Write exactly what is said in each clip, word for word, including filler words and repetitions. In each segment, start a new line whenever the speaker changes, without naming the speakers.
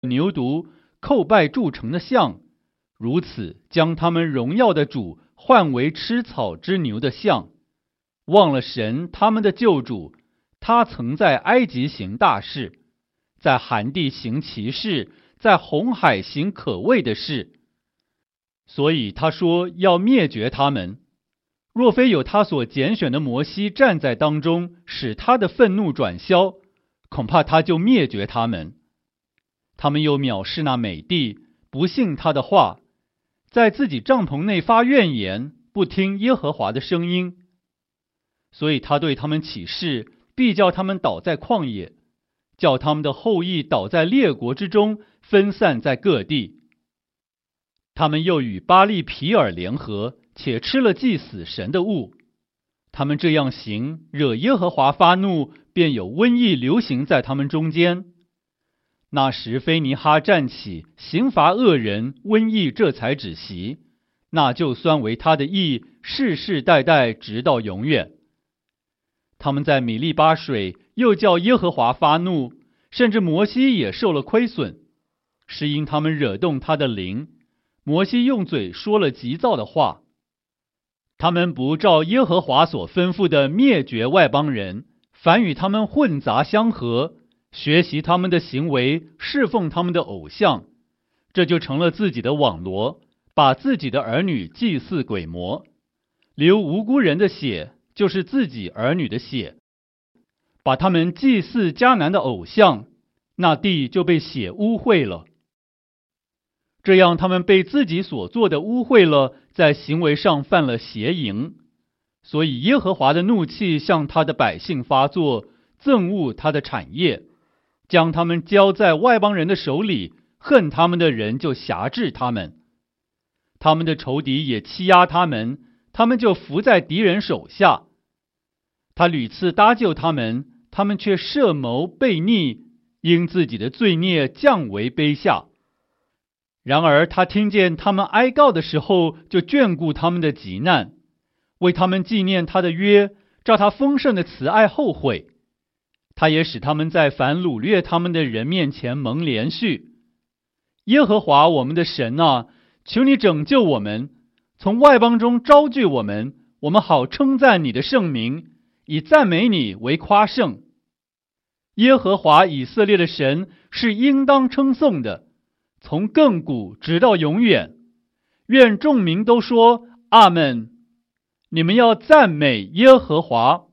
牛犊叩拜铸成的像，如此将他们荣耀的主换为吃草之牛的像，忘了神他们的救主，他曾在埃及行大事，在寒地行奇事，在红海行可畏的事。所以他说要灭绝他们，若非有他所拣选的摩西站在当中，使他的愤怒转消，恐怕他就灭绝他们。他们又藐视那美地，不信他的话，在自己帐篷内发怨言，不听耶和华的声音。所以他对他们起誓，必叫他们倒在旷野，叫他们的后裔倒在列国之中，分散在各地。他们又与巴利皮尔联合，且吃了祭死神的物。他们这样行，惹耶和华发怒，便有瘟疫流行在他们中间。那时菲尼哈站起，刑罚恶人，瘟疫这才止息，那就算为他的义，世世代代直到永远。他们在米利巴水，又叫耶和华发怒，甚至摩西也受了亏损，是因他们惹动他的灵。摩西用嘴说了急躁的话，他们不照耶和华所吩咐的灭绝外邦人，反与他们混杂相合，学习他们的行为，侍奉他们的偶像，这就成了自己的网罗，把自己的儿女祭祀鬼魔，流无辜人的血，就是自己儿女的血，把他们祭祀迦南的偶像，那地就被血污秽了。这样他们被自己所做的污秽了，在行为上犯了邪淫，所以耶和华的怒气向他的百姓发作，憎恶他的产业，将他们交在外邦人的手里，恨他们的人就辖制他们，他们的仇敌也欺压他们，他们就伏在敌人手下。他屡次搭救他们，他们却设谋悖逆，因自己的罪孽降为卑下。然而他听见他们哀告的时候，就眷顾他们的急难，为他们纪念他的约，照他丰盛的慈爱后悔。他也使他们在凡掳掠他们的人面前蒙连续。耶和华我们的神啊，求你拯救我们，从外邦中招聚我们，我们好称赞你的圣名，以赞美你为夸胜。耶和华以色列的神是应当称颂的，从亘古直到永远。愿众民都说阿们。你们要赞美耶和华。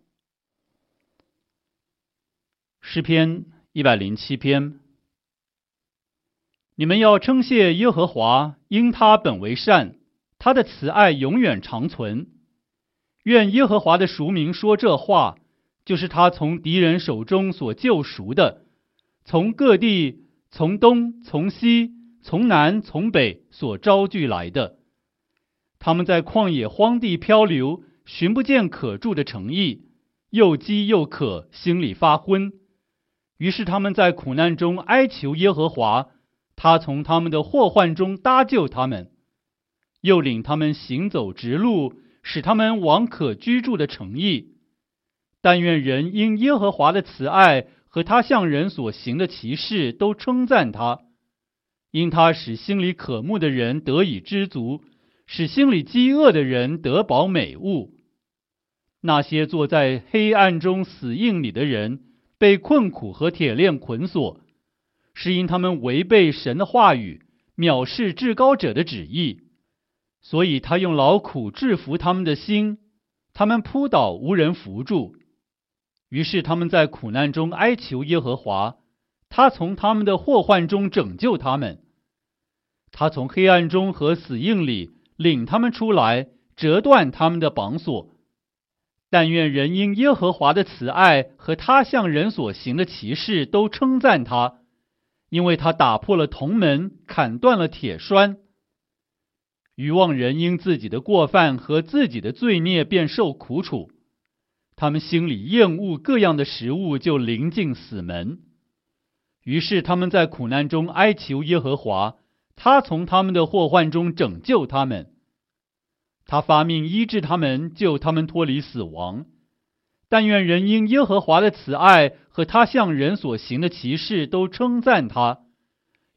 诗篇一百零七篇。你们要称谢耶和华，因他本为善，他的慈爱永远长存。愿耶和华的赎民说这话，就是他从敌人手中所救赎的，从各地，从东，从西，从南，从北所招聚来的。他们在旷野荒地漂流，寻不见可住的城邑，又饥又渴，心里发昏。于是他们在苦难中哀求耶和华，他从他们的祸患中搭救他们，又领他们行走直路，使他们往可居住的城邑。但愿人因耶和华的慈爱和他向人所行的奇事都称赞他，因他使心里渴慕的人得以知足，使心里饥饿的人得饱美物。那些坐在黑暗中死荫里的人，被困苦和铁链捆锁，是因他们违背神的话语，藐视至高者的旨意。所以他用劳苦制服他们的心，他们扑倒无人扶助。于是他们在苦难中哀求耶和华，他从他们的祸患中拯救他们。他从黑暗中和死荫里领他们出来，折断他们的绑索。但愿人因耶和华的慈爱和他向人所行的奇事都称赞他，因为他打破了铜门，砍断了铁栓。愚妄人因自己的过犯和自己的罪孽便受苦楚，他们心里厌恶各样的食物，就临近死门。于是他们在苦难中哀求耶和华，他从他们的祸患中拯救他们。他发命医治他们，救他们脱离死亡。但愿人因耶和华的慈爱和他向人所行的奇事都称赞他，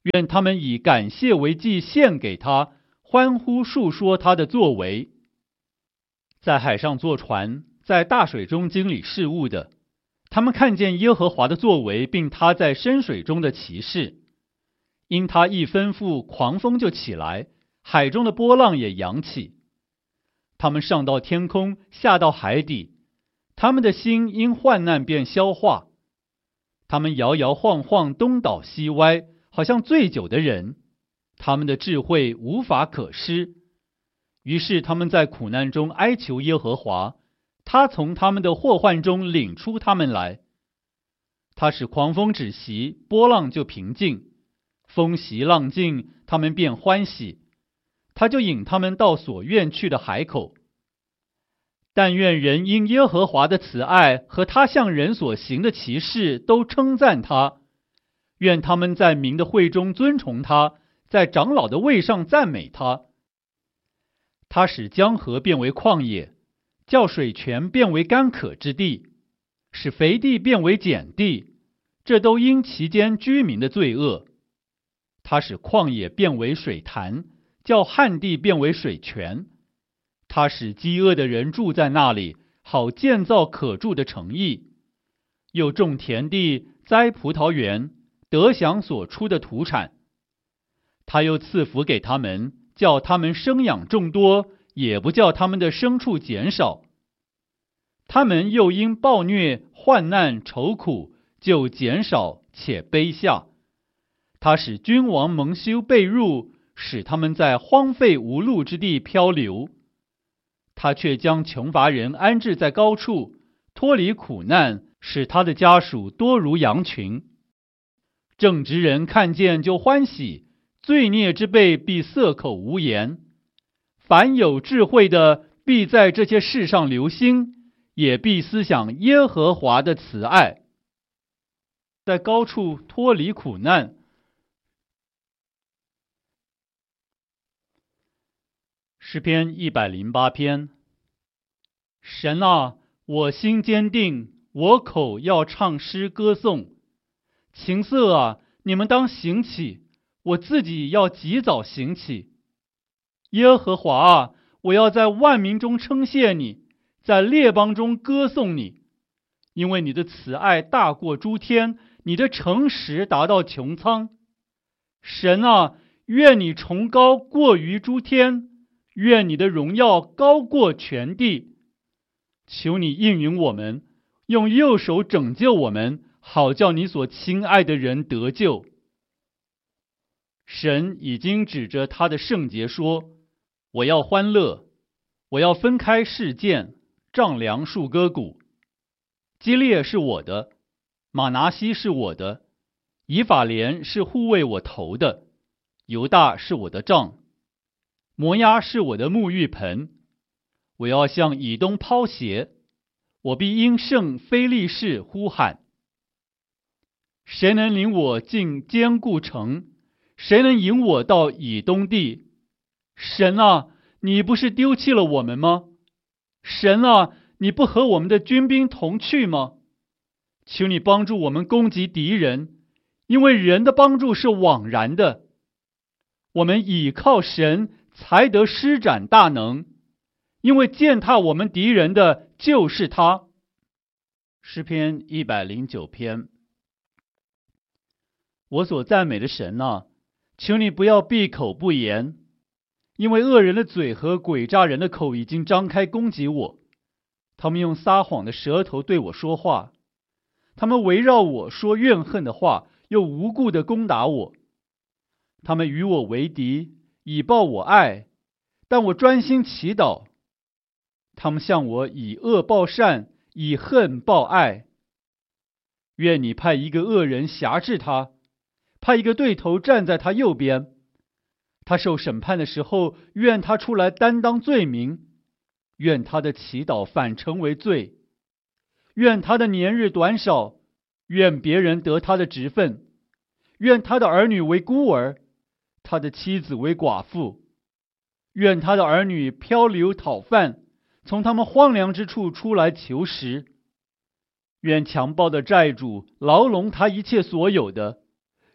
愿他们以感谢为祭献给他，欢呼述说他的作为。在海上坐船，在大水中经理事务的，他们看见耶和华的作为，并他在深水中的奇事。因他一吩咐，狂风就起来，海中的波浪也扬起。他们上到天空，下到海底，他们的心因患难便消化。他们摇摇晃晃，东倒西歪，好像醉酒的人，他们的智慧无法可施。于是他们在苦难中哀求耶和华，他从他们的祸患中领出他们来。他使狂风止息，波浪就平静，风息浪静，他们便欢喜。他就引他们到所愿去的海口。但愿人因耶和华的慈爱和他向人所行的奇事都称赞他。愿他们在民的会中尊崇他，在长老的位上赞美他。他使江河变为旷野，叫水泉变为干渴之地，使肥地变为碱地，这都因其间居民的罪恶。他使旷野变为水潭，叫旱地变为水泉。他使饥饿的人住在那里，好建造可住的城邑。又种田地，栽葡萄园，得享所出的土产。他又赐福给他们，叫他们生养众多，也不叫他们的牲畜减少。他们又因暴虐、患难、愁苦，就减少且卑下。他使君王蒙羞被辱，使他们在荒废无路之地漂流。他却将穷乏人安置在高处，脱离苦难，使他的家属多如羊群。正直人看见就欢喜，罪孽之辈必塞口无言。凡有智慧的，必在这些事上留心，也必思想耶和华的慈爱。在高处脱离苦难。诗篇一百零八篇。神啊，我心坚定，我口要唱诗歌颂。琴瑟啊，你们当醒起，我自己要及早醒起。耶和华啊，我要在万民中称谢你，在列邦中歌颂你，因为你的慈爱大过诸天，你的诚实达到穹苍。神啊，愿你崇高过于诸天，愿你的荣耀高过全地。求你应允我们，用右手拯救我们，好叫你所亲爱的人得救。神已经指着他的圣洁说，我要欢乐，我要分开示剑，丈量树割谷。基列是我的，马拿西是我的，以法莲是护卫我头的，犹大是我的杖，摩押是我的沐浴盆。我要向以东抛鞋，我必因圣非利士呼喊。谁能领我进坚固城？谁能引我到以东地？神啊，你不是丢弃了我们吗？神啊，你不和我们的军兵同去吗？求你帮助我们攻击敌人，因为人的帮助是枉然的。我们倚靠神，才得施展大能，因为践踏我们敌人的就是他。诗篇一百零九篇。我所赞美的神啊，求你不要闭口不言，因为恶人的嘴和诡诈人的口已经张开攻击我。他们用撒谎的舌头对我说话，他们围绕我说怨恨的话，又无故的攻打我。他们与我为敌，以报我爱，但我专心祈祷。他们向我以恶报善，以恨报爱。愿你派一个恶人辖制他，派一个对头站在他右边。他受审判的时候，愿他出来担当罪名，愿他的祈祷反成为罪，愿他的年日短少，愿别人得他的职分，愿他的儿女为孤儿，他的妻子为寡妇，愿他的儿女漂流讨饭，从他们荒凉之处出来求食。愿强暴的债主牢笼他一切所有的，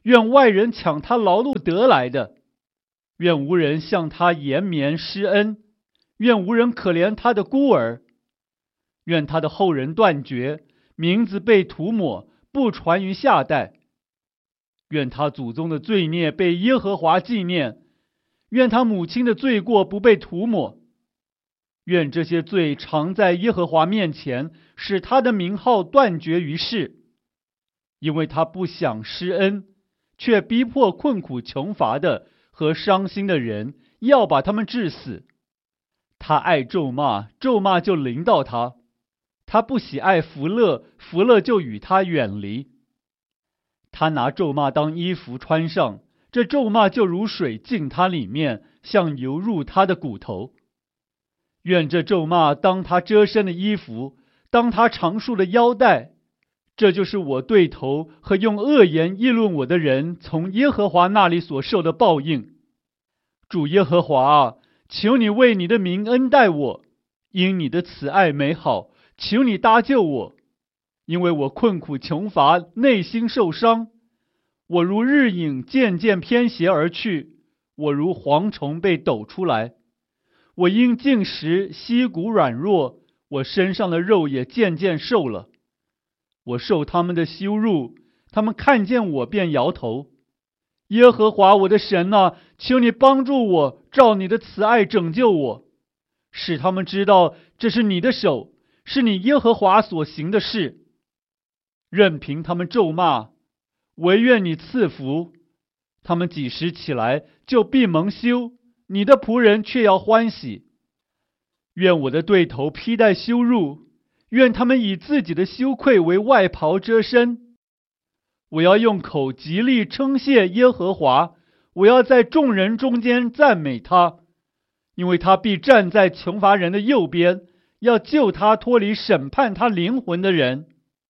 愿外人抢他劳碌得来的，愿无人向他延绵施恩，愿无人可怜他的孤儿，愿他的后人断绝，名字被涂抹，不传于下代。愿他祖宗的罪孽被耶和华纪念，愿他母亲的罪过不被涂抹。愿这些罪常在耶和华面前，使他的名号断绝于世。因为他不想施恩，却逼迫困苦穷乏的和伤心的人，要把他们治死。他爱咒骂，咒骂就临到他；他不喜爱福乐，福乐就与他远离。他拿咒骂当衣服穿上，这咒骂就如水进他里面，像油入他的骨头。愿这咒骂当他遮身的衣服，当他长束的腰带。这就是我对头和用恶言议论我的人从耶和华那里所受的报应。主耶和华啊，求你为你的名恩待我，因你的慈爱美好，求你搭救我。因为我困苦穷乏，内心受伤，我如日影渐渐偏斜而去，我如蝗虫被抖出来。我因进食，膝骨软弱，我身上的肉也渐渐瘦了。我受他们的羞辱，他们看见我便摇头。耶和华我的神啊，求你帮助我，照你的慈爱拯救我，使他们知道这是你的手，是你耶和华所行的事。任凭他们咒骂，惟愿你赐福。他们几时起来，就必蒙羞，你的仆人却要欢喜。愿我的对头披戴羞辱，愿他们以自己的羞愧为外袍遮身。我要用口极力称谢耶和华，我要在众人中间赞美他，因为他必站在穷乏人的右边，要救他脱离审判他灵魂的人。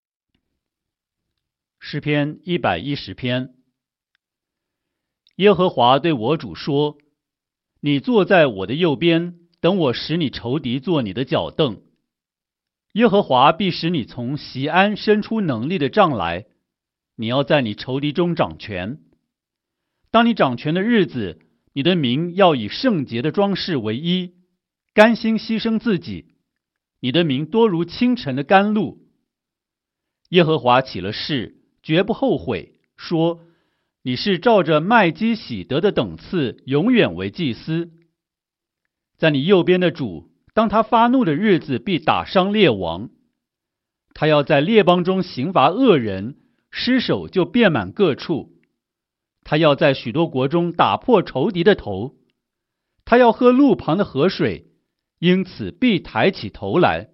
诗篇一百一十篇。耶和华对我主说：你坐在我的右边，等我使你仇敌做你的脚凳。耶和华必使你从锡安伸出能力的杖来，你要在你仇敌中掌权。当你掌权的日子，你的名要以圣洁的装饰为衣，甘心牺牲自己，你的名多如清晨的甘露。耶和华起了誓，绝不后悔，说：你是照着麦基洗德的等次，永远为祭司。在你右边的主，当他发怒的日子，必打伤列王。他要在列邦中刑罚恶人，尸首就遍满各处。他要在许多国中打破仇敌的头。他要喝路旁的河水，因此必抬起头来。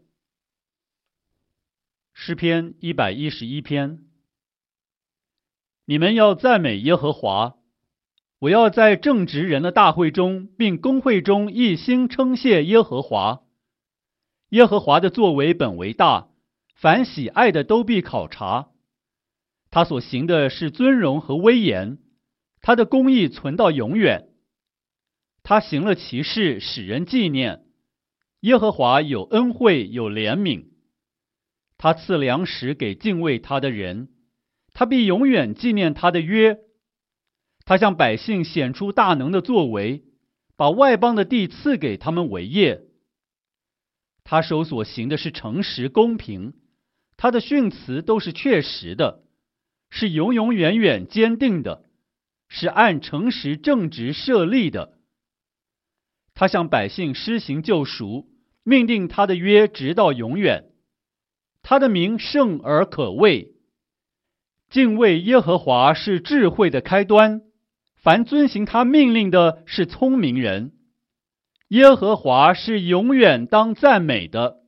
诗篇一百一十一篇。你们要赞美耶和华，我要在正直人的大会中，并公会中一心称谢耶和华。耶和华的作为本为大，凡喜爱的都必考察。他所行的是尊荣和威严，他的公义存到永远。他行了奇事，使人纪念。耶和华有恩惠，有怜悯。他赐粮食给敬畏他的人，他必永远纪念他的约。他向百姓显出大能的作为，把外邦的地赐给他们为业。他手所行的是诚实公平，他的训词都是确实的，是永永远远坚定的，是按诚实正直设立的。他向百姓施行救赎，命定他的约直到永远。他的名圣而可畏。敬畏耶和华是智慧的开端，凡遵行他命令的是聪明人。耶和华是永远当赞美的。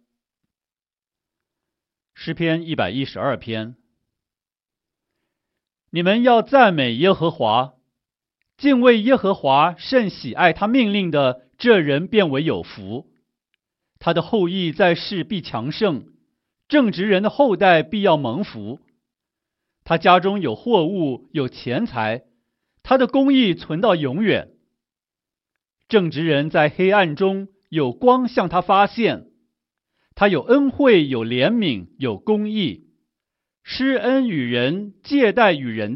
诗篇一百一十二篇。你们要赞美耶和华，敬畏耶和华，甚喜爱他命令的，这人便为有福。他的后裔在世必强盛，正直人的后代必要蒙福。他家中有货物，有钱财，他的公义存到永远。正直人在黑暗中，有光向他发现。他有恩惠，有怜悯，有公义，施恩与人，借贷与人的，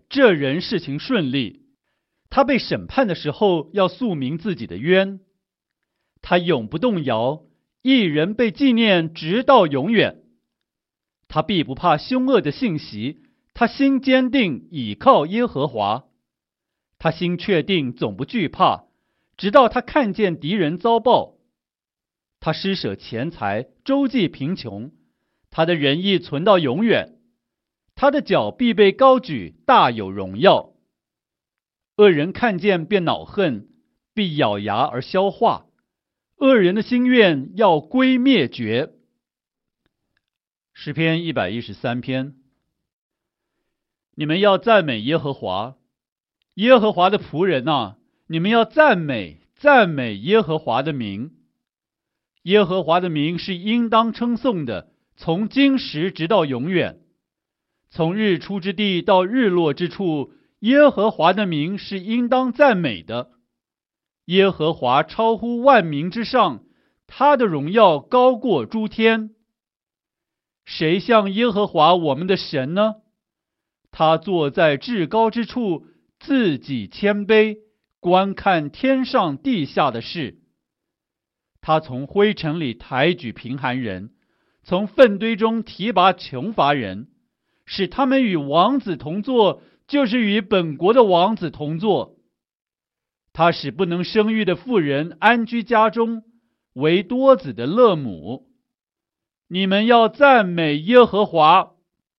这人事情顺利，他被审判的时候要诉明自己的冤。他永不动摇，一人被纪念直到永远。他必不怕凶恶的信息，他心坚定，倚靠耶和华。他心确定，总不惧怕，直到他看见敌人遭报。他施舍钱财，周济贫穷，他的仁义存到永远。他的脚必被高举，大有荣耀。恶人看见便恼恨，必咬牙而消化。恶人的心愿要归灭绝。诗篇一百一十三篇。你们要赞美耶和华，耶和华的仆人啊，你们要赞美赞美耶和华的名。耶和华的名是应当称颂的，从今时直到永远。从日出之地到日落之处，耶和华的名是应当赞美的。耶和华超乎万民之上，他的荣耀高过诸天。谁像耶和华我们的神呢？他坐在至高之处，自己谦卑，观看天上地下的事。他从灰尘里抬举贫寒人，从粪堆中提拔穷乏人，使他们与王子同坐，就是与本国的王子同坐。他使不能生育的妇人安居家中，为多子的乐母。你们要赞美耶和华。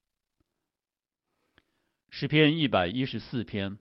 诗篇一百一十四篇。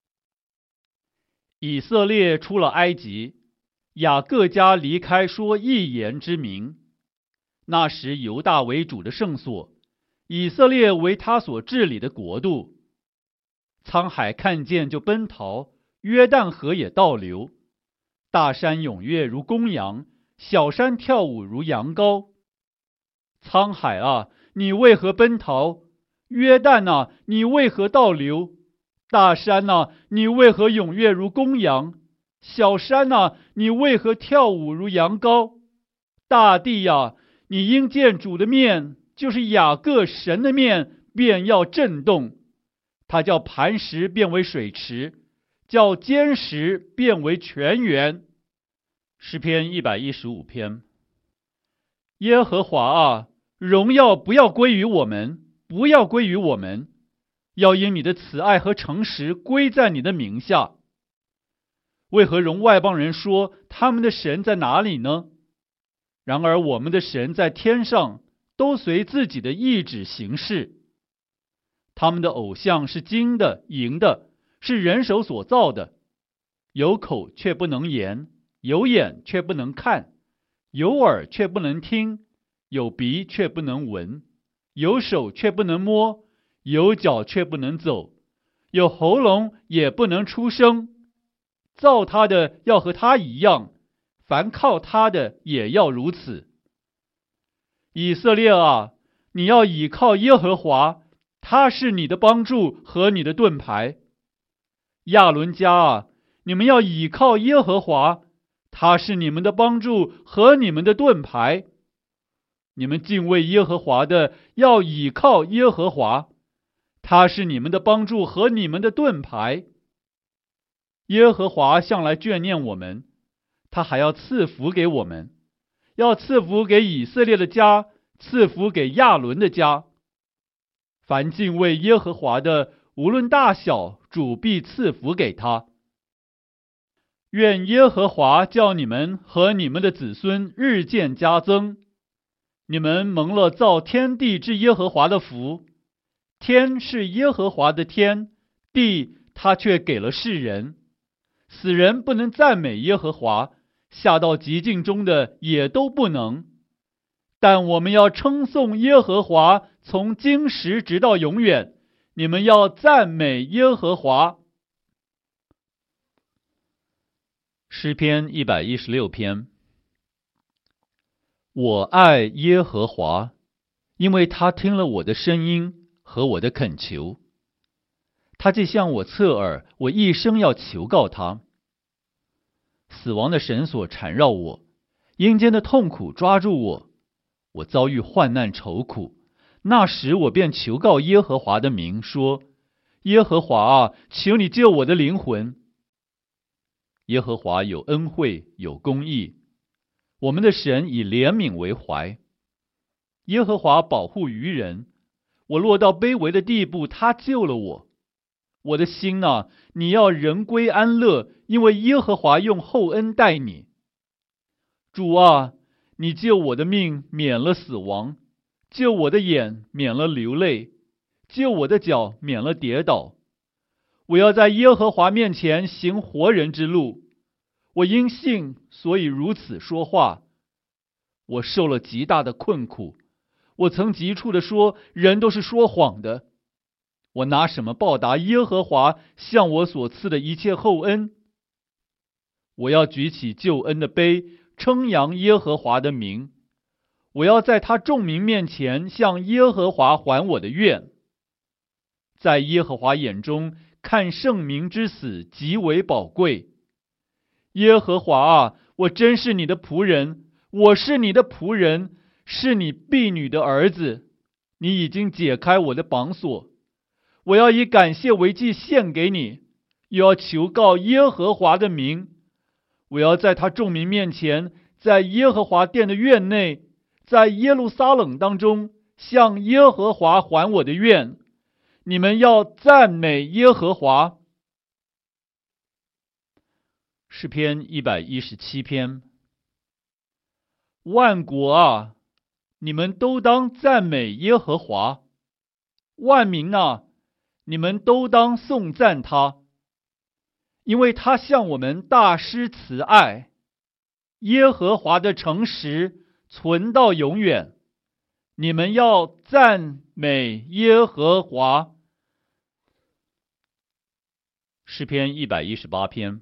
以色列出了埃及，雅各家离开说一言之名。那时犹大为主的圣所，以色列为他所治理的国度。沧海看见就奔逃，约旦河也倒流。大山踊跃如公羊，小山跳舞如羊羔。沧海啊，你为何奔逃？约旦啊，你为何倒流？大山啊，你为何踊跃如公羊？小山啊，你为何跳舞如羊羔？大地啊，你因见主的面，就是雅各神的面，便要震动。他叫磐石变为水池，叫坚石变为泉源。诗篇一百一十五篇。耶和华啊，荣耀不要归于我们，不要归于我们，要因你的慈爱和诚实归在你的名下。为何容外邦人说他们的神在哪里呢？然而我们的神在天上，都随自己的意志行事。他们的偶像是金的、银的，是人手所造的，有口却不能言，有眼却不能看，有耳却不能听，有鼻却不能闻，有手却不能摸，有脚却不能走，有喉咙也不能出声。造他的要和他一样，凡靠他的也要如此。以色列啊，你要倚靠耶和华，他是你的帮助和你的盾牌。亚伦家啊，你们要倚靠耶和华，他是你们的帮助和你们的盾牌。你们敬畏耶和华的，要倚靠耶和华，他是你们的帮助和你们的盾牌。耶和华向来眷念我们，他还要赐福给我们，要赐福给以色列的家，赐福给亚伦的家。凡敬畏耶和华的，无论大小，主必赐福给他。愿耶和华叫你们和你们的子孙日渐加增。你们蒙了造天地之耶和华的福。天是耶和华的天，地他却给了世人。死人不能赞美耶和华，下到极境中的也都不能。但我们要称颂耶和华，从今时直到永远。你们要赞美耶和华。诗篇一百一十六篇。我爱耶和华，因为他听了我的声音和我的恳求。他既向我侧耳，我一生要求告他。死亡的绳索缠绕我，阴间的痛苦抓住我，我遭遇患难愁苦。那时我便求告耶和华的名，说： 耶和华啊，求你救我的灵魂。耶和华有恩惠，有公义，我们的神以怜悯为怀。耶和华保护愚人，我落到卑微的地步，他救了我。我的心啊，你要人归安乐，因为耶和华用厚恩待你。主啊，你救我的命免了死亡，救我的眼免了流泪，救我的脚免了跌倒。我要在耶和华面前行活人之路。我因信，所以如此说话。我受了极大的困苦，我曾急促地说，人都是说谎的。我拿什么报答耶和华向我所赐的一切厚恩？我要举起救恩的杯，称扬耶和华的名。我要在他众民面前向耶和华还我的愿。在耶和华眼中，看圣民之死极为宝贵。耶和华啊，我真是你的仆人，我是你的仆人，是你婢女的儿子。你已经解开我的绑锁，我要以感谢为祭献给你，又要求告耶和华的名。我要在他众民面前，在耶和华殿的院内，在耶路撒冷当中，向耶和华还我的愿。你们要赞美耶和华。诗篇一百一十七篇。万国啊，你们都当赞美耶和华；万民啊，你们都当颂赞他，因为他向我们大施慈爱。耶和华的诚实存到永远。你们要赞美耶和华。诗篇一百一十八篇。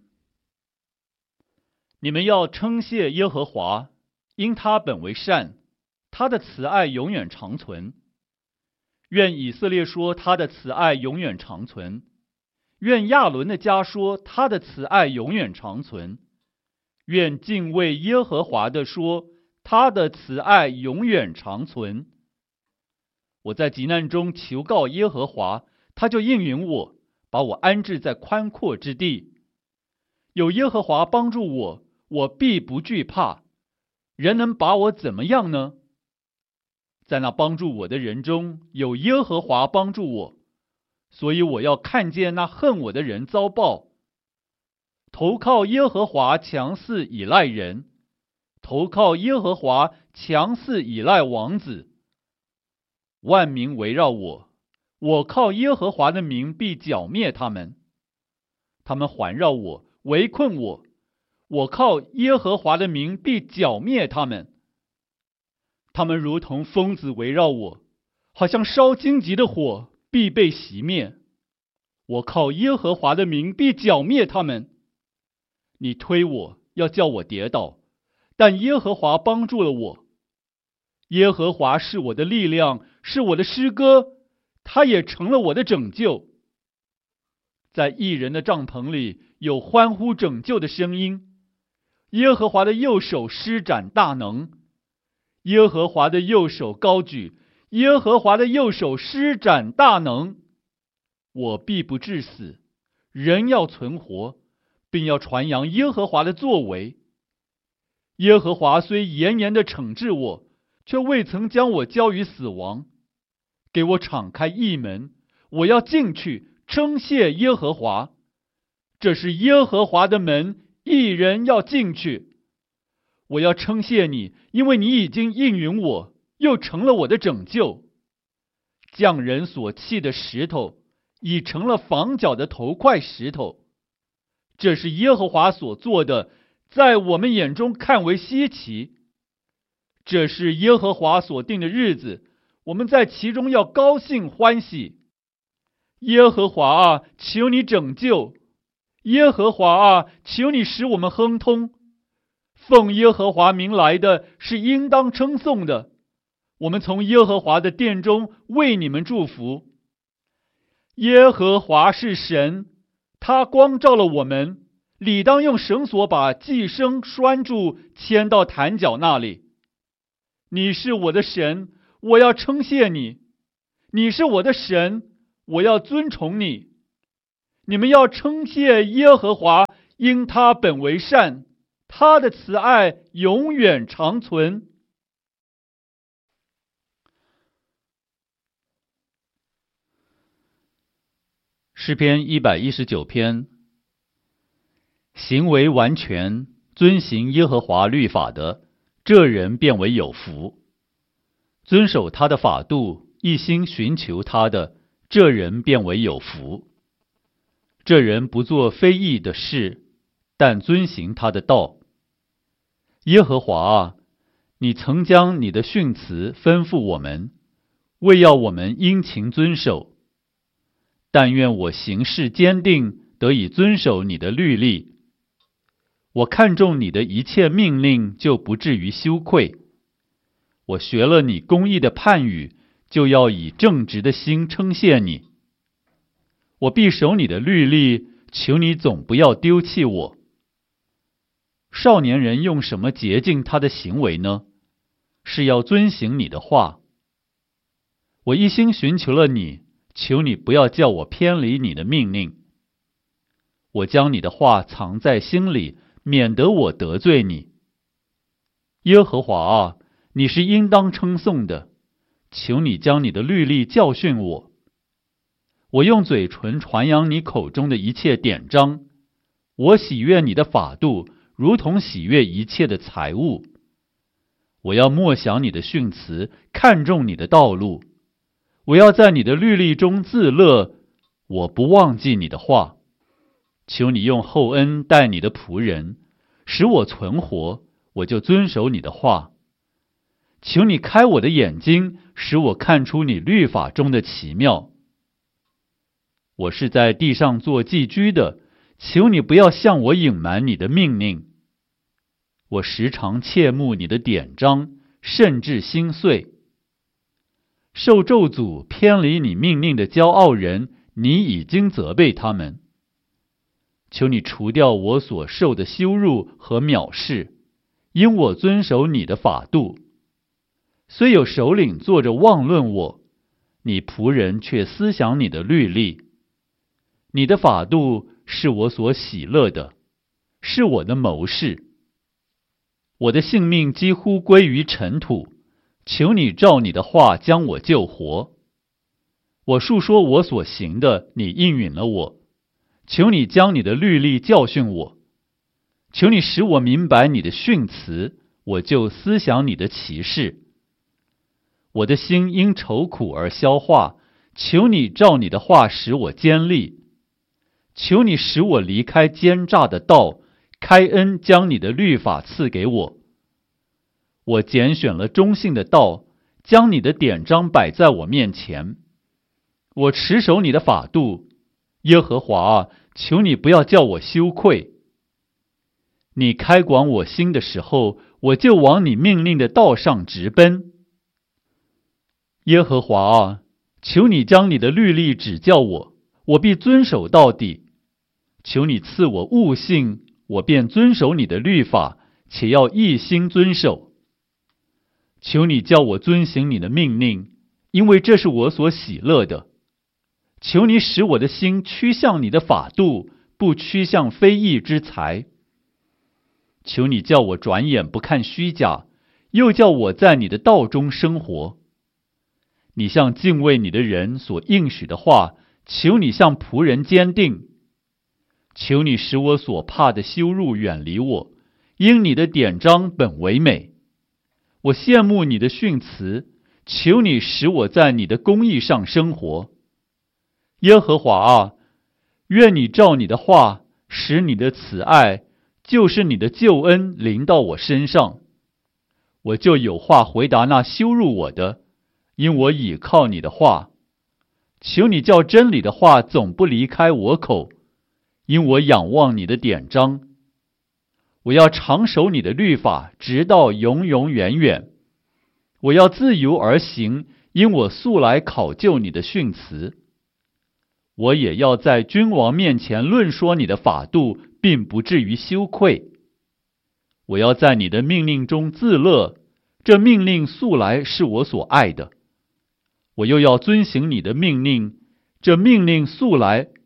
你们要称谢耶和华，因他本为善，他的慈爱永远长存。愿以色列说他的慈爱永远长存，愿亚伦的家说他的慈爱永远长存，愿敬畏耶和华的说他的慈爱永远长存。我在急难中求告耶和华，他就应允我，把我安置在宽阔之地。有耶和华帮助我，我必不惧怕。人能把我怎么样呢？在那帮助我的人中，有耶和华帮助我，所以我要看见那恨我的人遭报。投靠耶和华强似倚赖人，投靠耶和华强似倚赖王子。万民围绕我，我靠耶和华的名必剿灭他们。他们环绕我，围困我，我靠耶和华的名必剿灭他们。他们如同疯子围绕我，好像烧荆棘的火，必被熄灭。我靠耶和华的名必剿灭他们。你推我，要叫我跌倒，但耶和华帮助了我。耶和华是我的力量，是我的诗歌，他也成了我的拯救。在义人的帐篷里有欢呼拯救的声音。耶和华的右手施展大能，耶和华的右手高举，耶和华的右手施展大能。我必不致死，人要存活，并要传扬耶和华的作为。耶和华虽严严地惩治我，却未曾将我交于死亡。给我敞开义门，我要进去称谢耶和华。这是耶和华的门，义人要进去。我要称谢你，因为你已经应允我，又成了我的拯救。匠人所弃的石头，已成了房角的头块石头。这是耶和华所做的，在我们眼中看为稀奇。这是耶和华所定的日子，我们在其中要高兴欢喜。耶和华啊，求你拯救；耶和华啊，求你使我们亨通。奉耶和华名来的是应当称颂的，我们从耶和华的殿中为你们祝福。耶和华是神，他光照了我们，理当用绳索把寄生拴住，牵到坛角那里。你是我的神，我要称谢你；你是我的神，我要尊崇你。 你们要称谢耶和华，因他本为善，他的慈爱永远长存。诗篇一百一十九篇，行为完全，遵行耶和华律法的，这人便为有福。遵守他的法度，一心寻求他的，这人便为有福。这人不做非义的事，但遵行他的道。耶和华啊，你曾将你的训词吩咐我们，为要我们殷勤遵守。但愿我行事坚定，得以遵守你的律例。我看重你的一切命令，就不至于羞愧。我学了你公义的判语，就要以正直的心称谢你。我必守你的律例，求你总不要丢弃我。少年人用什么洁净他的行为呢？是要遵行你的话。我一心寻求了你，求你不要叫我偏离你的命令。我将你的话藏在心里，免得我得罪你。耶和华啊，你是应当称颂的，求你将你的律例教训我。我用嘴唇传扬你口中的一切典章，我喜悦你的法度，如同喜悦一切的财物。我要默想你的训词，看重你的道路。我要在你的律例中自乐，我不忘记你的话。求你用厚恩待你的仆人，使我存活，我就遵守你的话。求你开我的眼睛，使我看出你律法中的奇妙。我是在地上做寄居的，求你不要向我隐瞒你的命令。我时常切慕你的典章，甚至心碎。受咒诅偏离你命令的骄傲人，你已经责备他们。求你除掉我所受的羞辱和藐视，因我遵守你的法度。虽有首领坐着妄论我，你仆人却思想你的律例。你的法度是我所喜乐的，是我的谋士。我的性命几乎归于尘土，求你照你的话将我救活。我述说我所行的，你应允了我。求你将你的律例教训我。求你使我明白你的训词，我就思想你的奇事。我的心因愁苦而消化，求你照你的话使我坚立。求你使我离开奸诈的道，开恩将你的律法赐给我。我拣选了忠信的道，将你的典章摆在我面前。我持守你的法度，耶和华啊，求你不要叫我羞愧。你开广我心的时候，我就往你命令的道上直奔。耶和华啊，求你将你的律例指教我，我必遵守到底。求你赐我悟性，我便遵守你的律法，且要一心遵守。求你叫我遵行你的命令，因为这是我所喜乐的。求你使我的心趋向你的法度，不趋向非义之财。求你叫我转眼不看虚假，又叫我在你的道中生活。你向敬畏你的人所应许的话，求你向仆人坚定。求你使我所怕的羞辱远离我，因你的典章本为美。我羡慕你的训词，求你使我在你的公义上生活。耶和华啊，愿你照你的话，使你的慈爱，就是你的救恩临到我身上。我就有话回答那羞辱我的，因我倚靠你的话。求你叫真理的话总不离开我口，因我仰望你的典章。我要常守你的律法，直到永永远远。我要自由而行，因我素来考究你的训词。我也要在君王面前论说你的法度，并不至于羞愧。我要在你的命令中自乐，这命令素来是我所爱的。我又要遵行你的命令，这命令素来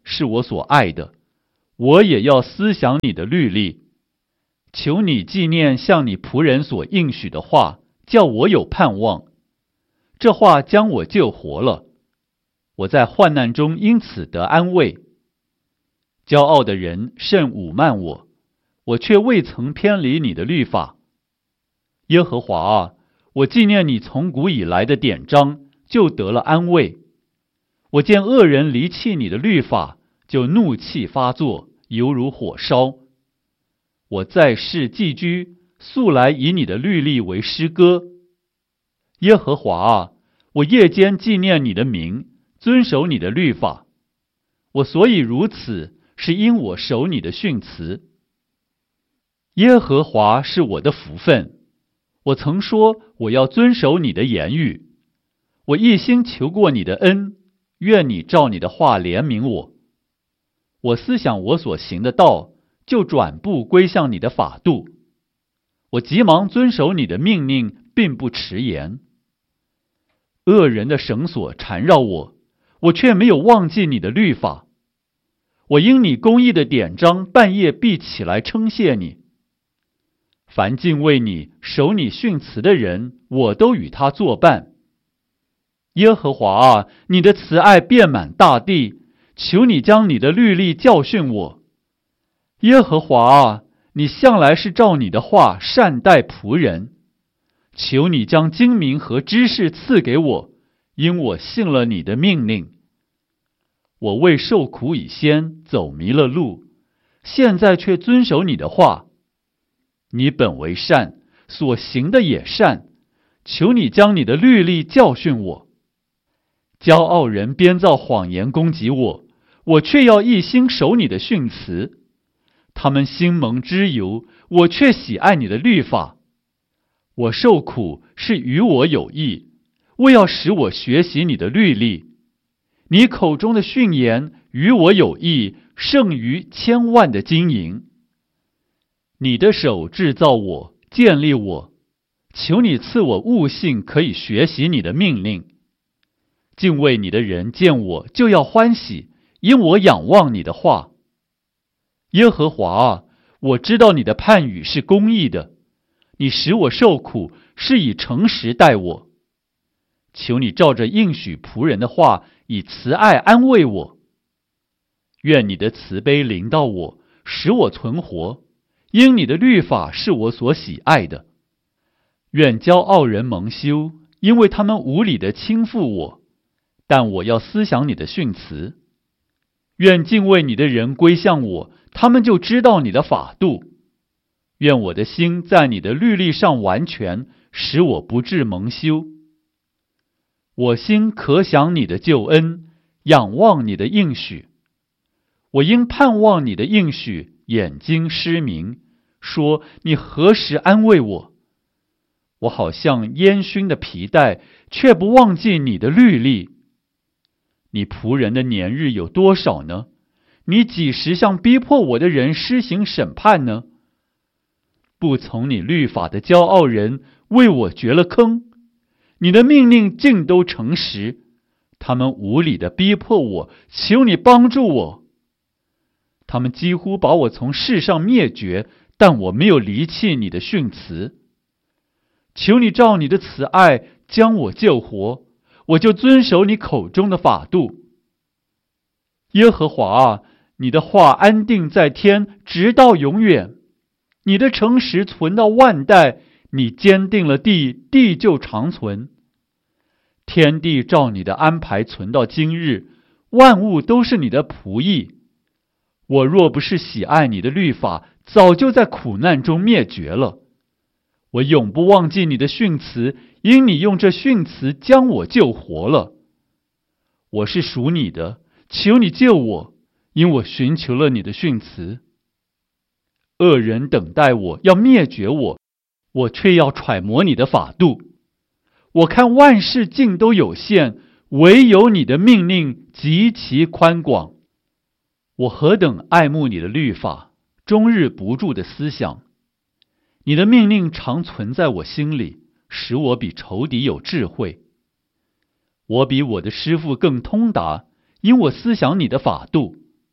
是我所爱的，我也要思想你的律例。求你纪念向你仆人所应许的话，叫我有盼望。这话将我救活了，我在患难中因此得安慰。骄傲的人甚侮慢我，我却未曾偏离你的律法。耶和华啊，我纪念你从古以来的典章，就得了安慰。我见恶人离弃你的律法，就怒气发作，犹如火烧。我在世寄居，素来以你的律例为诗歌。耶和华啊，我夜间纪念你的名，遵守你的律法。我所以如此，是因我守你的训词。耶和华是我的福分，我曾说我要遵守你的言语。我一心求过你的恩，愿你照你的话怜悯我。我思想我所行的道，就转步归向你的法度。我急忙遵守你的命令，并不迟延。恶人的绳索缠绕我，我却没有忘记你的律法。我因你公义的典章，半夜必起来称谢你。凡敬畏你、守你训词的人，我都与他作伴。耶和华啊，你的慈爱遍满大地，求你将你的律例教训我。耶和华啊，你向来是照你的话善待仆人，求你将精明和知识赐给我，因我信了你的命令。我为受苦以先走迷了路，现在却遵守你的话。你本为善，所行的也善，求你将你的律例教训我。骄傲人编造谎言攻击我，我却要一心守你的训词。他们心蒙脂油，我却喜爱你的律法。我受苦是与我有益，为要使我学习你的律例。你口中的训言与我有益，胜于千万的金银。你的手制造我，建立我，求你赐我悟性，可以学习你的命令。敬畏你的人见我就要欢喜，因我仰望你的话。耶和华啊，我知道你的判语是公义的，你使我受苦，是以诚实待我。求你照着应许仆人的话，以慈爱安慰我。愿你的慈悲临到我，使我存活，因你的律法是我所喜爱的。愿骄傲人蒙羞，因为他们无理地轻负我，但我要思想你的训词。愿敬畏你的人归向我，他们就知道你的法度。愿我的心在你的律例上完全，使我不致蒙羞。我心可想你的救恩，仰望你的应许。我因盼望你的应许，眼睛失明，说你何时安慰我？我好像烟熏的皮带，却不忘记你的律例。你仆人的年日有多少呢？你几时向逼迫我的人施行审判呢？不从你律法的骄傲人为我掘了坑，你的命令尽都诚实，他们无理地逼迫我，求你帮助我。他们几乎把我从世上灭绝，但我没有离弃你的训词。求你照你的慈爱将我救活，我就遵守你口中的法度。耶和华啊，你的话安定在天，直到永远。你的诚实存到万代，你坚定了地，地就长存。天地照你的安排存到今日，万物都是你的仆役。我若不是喜爱你的律法，早就在苦难中灭绝了。我永不忘记你的训词，因你用这训词将我救活了。我是属你的，求你救我，因我寻求了你的训词。恶人等待我，要灭绝我，我却要揣摩你的法度。我看万事尽都有限，唯有你的命令极其宽广。我何等爱慕你的律法，终日不住的思想。你的命令常存在我心里，使我比仇敌有智慧。我比我的师父更通达，因我思想你的法度。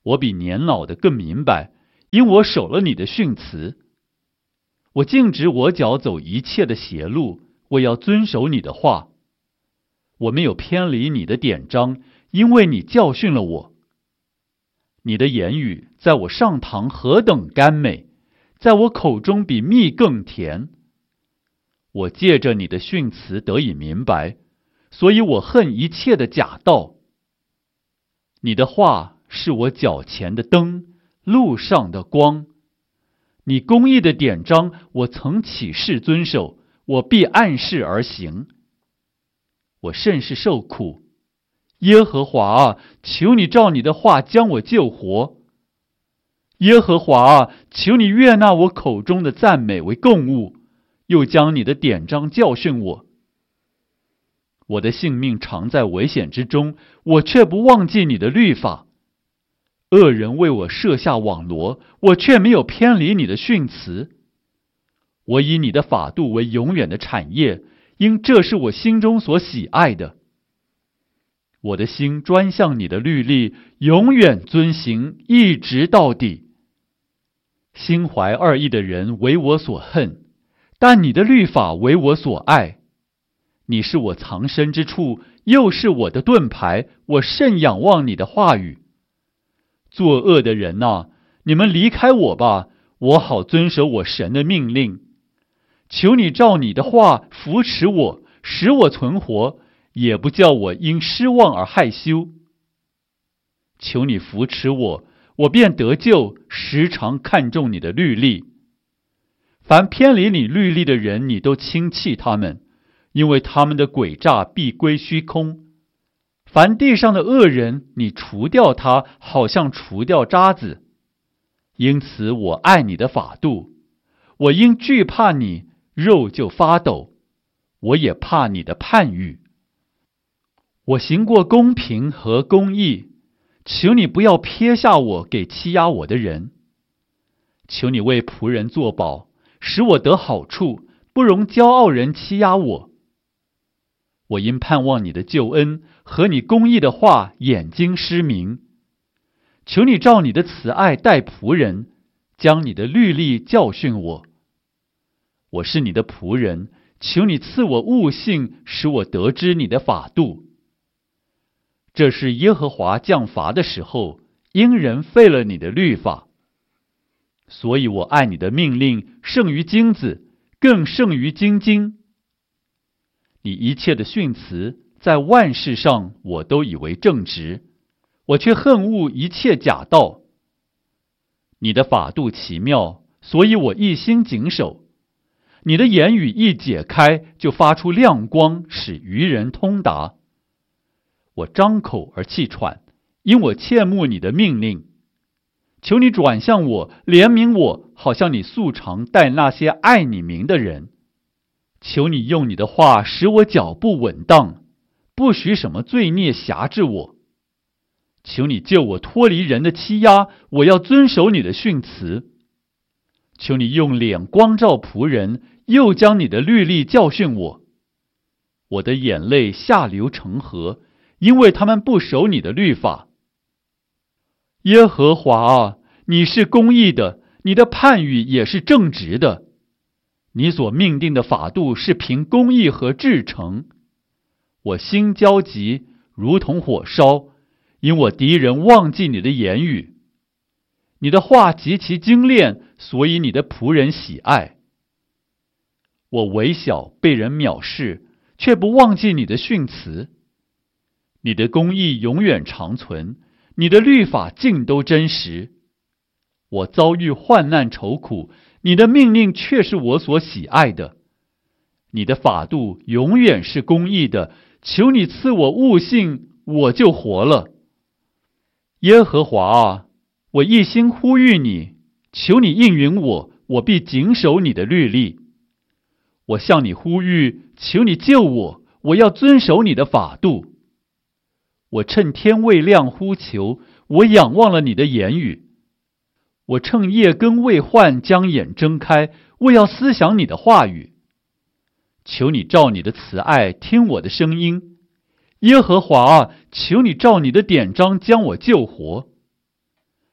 我比年老的更明白，因我守了你的训词。我禁止我脚走一切的邪路，我要遵守你的话。我没有偏离你的典章，因为你教训了我。你的言语在我上膛何等甘美，在我口中比蜜更甜。我借着你的训词得以明白，所以我恨一切的假道。你的话是我脚前的灯，路上的光。你公义的典章，我曾起誓遵守，我必按事而行。我甚是受苦，耶和华啊，求你照你的话将我救活。耶和华啊，求你悦纳我口中的赞美为供物，又将你的典章教训我。我的性命常在危险之中，我却不忘记你的律法。恶人为我设下网罗，我却没有偏离你的训词。我以你的法度为永远的产业，因这是我心中所喜爱的。我的心专向你的律例，永远遵行，一直到底。心怀二意的人为我所恨，但你的律法为我所爱。你是我藏身之处，又是我的盾牌，我甚仰望你的话语。作恶的人啊，你们离开我吧，我好遵守我神的命令。求你照你的话扶持我，使我存活，也不叫我因失望而害羞。求你扶持我，我便得救，时常看重你的律例。凡偏离你律例的人，你都轻弃他们，因为他们的诡诈必归虚空。凡地上的恶人，你除掉他，好像除掉渣子。因此我爱你的法度，我因惧怕你，肉就发抖，我也怕你的判语。我行过公平和公义，求你不要撇下我给欺压我的人。求你为仆人作保，使我得好处，不容骄傲人欺压我。我因盼望你的救恩和你公义的话，眼睛失明。求你照你的慈爱待仆人，将你的律例教训我。我是你的仆人，求你赐我悟性，使我得知你的法度。这是耶和华降罚的时候，因人废了你的律法。所以我爱你的命令胜于金子，更胜于金金。你一切的训词，在万事上我都以为正直，我却恨恶一切假道。你的法度奇妙，所以我一心谨守。你的言语一解开，就发出亮光，使愚人通达。我张口而气喘，因我切慕你的命令。求你转向我，怜悯我，好像你素常待那些爱你名的人。求你用你的话使我脚步稳当，不许什么罪孽辖制我。求你救我脱离人的欺压，我要遵守你的训词。求你用脸光照仆人，又将你的律例教训我。我的眼泪下流成河，因为他们不守你的律法。耶和华啊，你是公义的，你的判语也是正直的。你所命定的法度是凭公义和至诚。我心焦急，如同火烧，因我敌人忘记你的言语。你的话极其精炼，所以你的仆人喜爱。我微小，被人藐视，却不忘记你的训词。你的公义永远长存，你的律法尽都真实。我遭遇患难愁苦，你的命令却是我所喜爱的。你的法度永远是公义的，求你赐我悟性，我就活了。耶和华啊，我一心呼吁你，求你应允我，我必谨守你的律例。我向你呼吁，求你救我，我要遵守你的法度。我趁天未亮呼求，我仰望了你的言语。我趁夜更未换，将眼睁开，我要思想你的话语。求你照你的慈爱听我的声音，耶和华啊，求你照你的典章将我救活。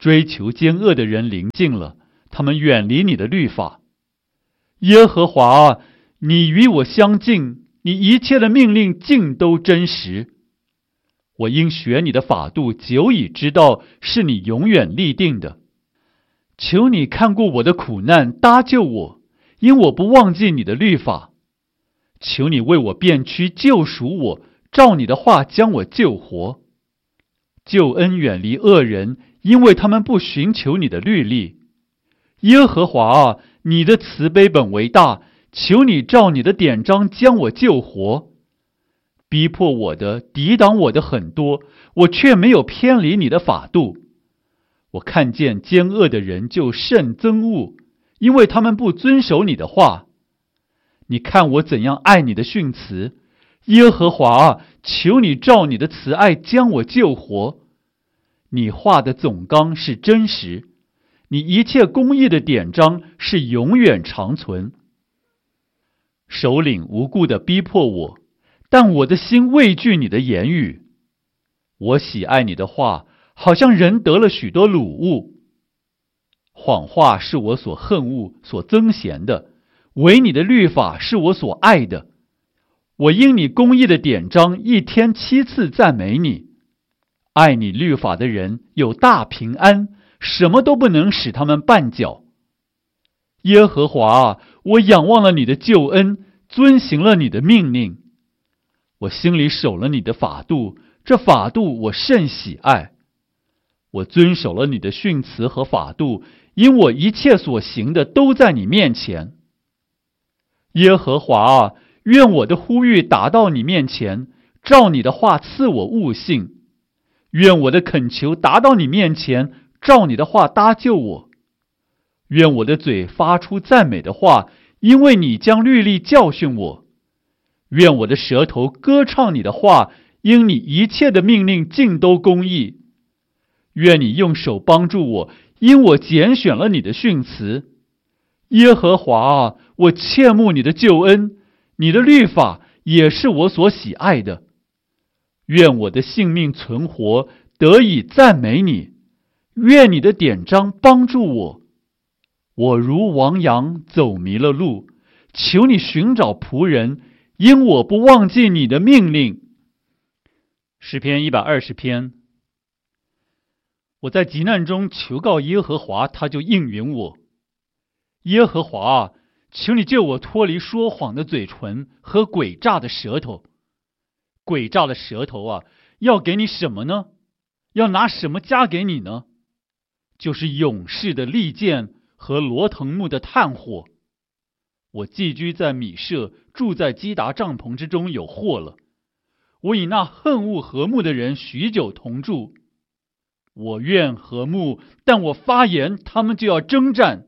追求奸恶的人临近了，他们远离你的律法。耶和华啊，你与我相近，你一切的命令尽都真实。我因学你的法度，久已知道是你永远立定的。求你看顾我的苦难，搭救我，因我不忘记你的律法。求你为我辨屈，救赎我，照你的话将我救活。救恩远离恶人，因为他们不寻求你的律例。耶和华啊，你的慈悲本为大，求你照你的典章将我救活。逼迫我的、抵挡我的很多，我却没有偏离你的法度。我看见奸恶的人就甚憎恶，因为他们不遵守你的话。你看我怎样爱你的训词，耶和华啊，求你照你的慈爱将我救活。你话的总纲是真实，你一切公义的典章是永远长存。首领无故地逼迫我，但我的心畏惧你的言语。我喜爱你的话，好像人得了许多掳物。谎话是我所恨恶、所憎嫌的，唯你的律法是我所爱的。我因你公义的典章，一天七次赞美你。爱你律法的人有大平安，什么都不能使他们绊脚。耶和华啊，我仰望了你的救恩，遵行了你的命令。我心里守了你的法度，这法度我甚喜爱。我遵守了你的训词和法度，因我一切所行的都在你面前。耶和华啊，愿我的呼吁达到你面前，照你的话赐我悟性。愿我的恳求达到你面前，照你的话搭救我。愿我的嘴发出赞美的话，因为你将律例教训我。愿我的舌头歌唱你的话，因你一切的命令尽都公义。愿你用手帮助我，因我拣选了你的训词。耶和华啊，我切慕你的救恩，你的律法也是我所喜爱的。愿我的性命存活，得以赞美你。愿你的典章帮助我。我如亡羊走迷了路，求你寻找仆人，因我不忘记你的命令。诗篇一百二十篇。我在急难中求告耶和华，他就应允我。耶和华啊，求你救我脱离说谎的嘴唇和诡诈的舌头。诡诈的舌头啊，要给你什么呢？要拿什么加给你呢？就是勇士的利剑和罗藤木的炭火。我寄居在米舍，住在基达帐篷之中，有祸了。我与那恨恶和睦的人许久同住。我愿和睦，但我发言，他们就要征战。